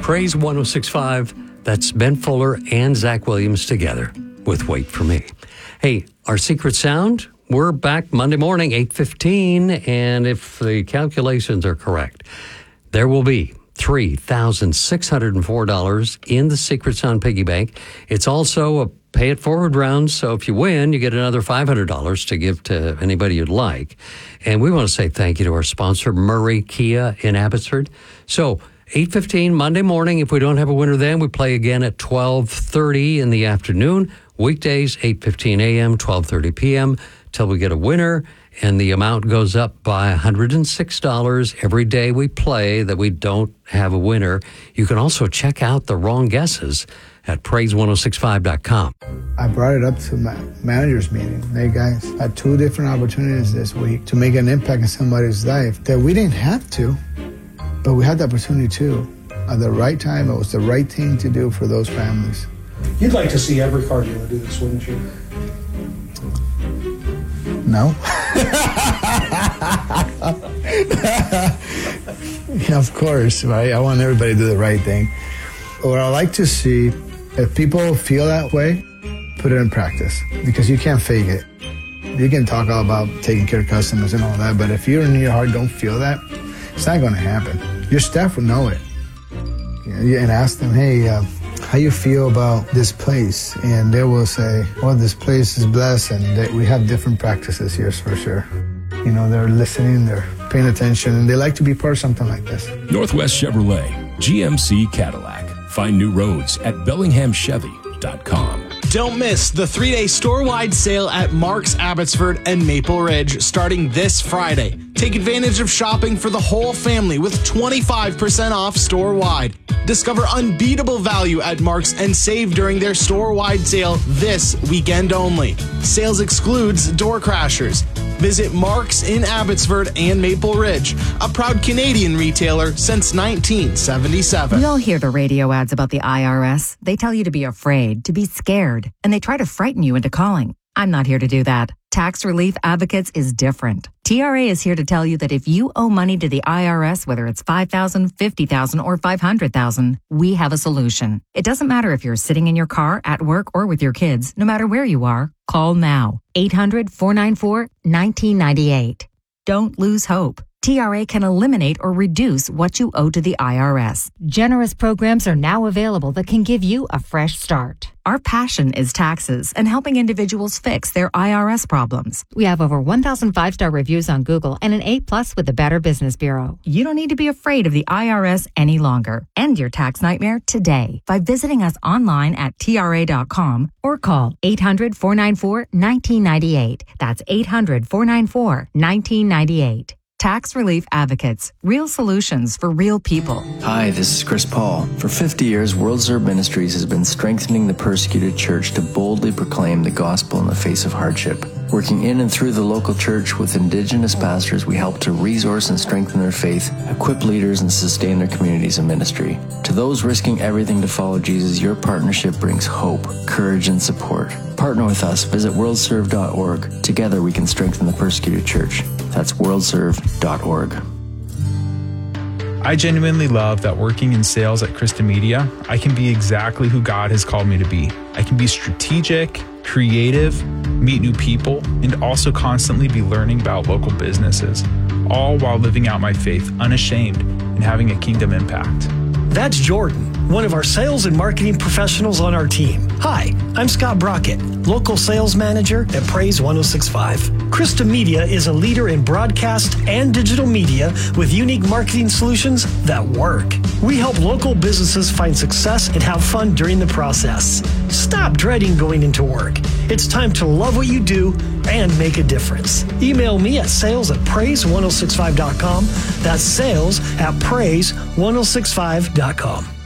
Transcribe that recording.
Praise 106.5. That's Ben Fuller and Zach Williams together with Wait For Me. Hey, our secret sound, we're back Monday morning, 8:15, and if the calculations are correct, there will be $3,604 in the Secret Sound piggy bank. It's also a pay it forward round, so if you win, you get another $500 to give to anybody you'd like. And we want to say thank you to our sponsor, Murray Kia in Abbotsford. So 8:15 Monday morning. If we don't have a winner then, we play again at 12:30 in the afternoon. Weekdays, 8:15 a.m., 12:30 p.m. till we get a winner. And the amount goes up by $106 every day we play that we don't have a winner. You can also check out the wrong guesses at praise1065.com. I brought it up to my manager's meeting. Hey guys, I had 2 different opportunities this week to make an impact in somebody's life that we didn't have to, but we had the opportunity to. At the right time, it was the right thing to do for those families. You'd like to see every car dealer do this, wouldn't you? No. Yeah, of course, right? I want everybody to do the right thing. What I like to see, if people feel that way, put it in practice, because you can't fake it. You can talk all about taking care of customers and all that, but if you in your heart don't feel that, it's not going to happen. Your staff will know it. And ask them, hey, how you feel about this place? And they will say, well, this place is blessed, and we have different practices here for sure. You know, they're listening, they're paying attention, and they like to be part of something like this. Northwest Chevrolet, GMC Cadillac. Find new roads at BellinghamChevy.com. Don't miss the 3-day store-wide sale at Mark's Abbotsford and Maple Ridge starting this Friday. Take advantage of shopping for the whole family with 25% off store-wide. Discover unbeatable value at Mark's and save during their store-wide sale this weekend only. Sales excludes door crashers. Visit Mark's in Abbotsford and Maple Ridge, a proud Canadian retailer since 1977. We all hear the radio ads about the IRS. They tell you to be afraid, to be scared, and they try to frighten you into calling. I'm not here to do that. Tax Relief Advocates is different. TRA is here to tell you that if you owe money to the IRS, whether it's $5,000, $50,000, or $500,000, we have a solution. It doesn't matter if you're sitting in your car, at work, or with your kids. No matter where you are, call now. 800-494-1998. Don't lose hope. TRA can eliminate or reduce what you owe to the IRS. Generous programs are now available that can give you a fresh start. Our passion is taxes and helping individuals fix their IRS problems. We have over 1,000 5-star reviews on Google and an A+ with the Better Business Bureau. You don't need to be afraid of the IRS any longer. End your tax nightmare today by visiting us online at TRA.com or call 800-494-1998. That's 800-494-1998. Tax Relief Advocates. Real solutions for real people. Hi, this is Chris Paul. For 50 years, World Serve Ministries has been strengthening the persecuted church to boldly proclaim the gospel in the face of hardship. Working in and through the local church with Indigenous pastors, we help to resource and strengthen their faith, equip leaders, and sustain their communities and ministry. To those risking everything to follow Jesus, your partnership brings hope, courage, and support. Partner with us. Visit worldserve.org. Together we can strengthen the persecuted church. That's worldserve.org. I genuinely love that working in sales at Christa Media, I can be exactly who God has called me to be. I can be strategic, creative, meet new people, and also constantly be learning about local businesses, all while living out my faith unashamed and having a kingdom impact. That's Jordan, one of our sales and marketing professionals on our team. Hi, I'm Scott Brockett, local sales manager at Praise 106.5. Christa Media is a leader in broadcast and digital media with unique marketing solutions that work. We help local businesses find success and have fun during the process. Stop dreading going into work. It's time to love what you do and make a difference. Email me at sales@praise1065.com. That's sales@praise1065.com.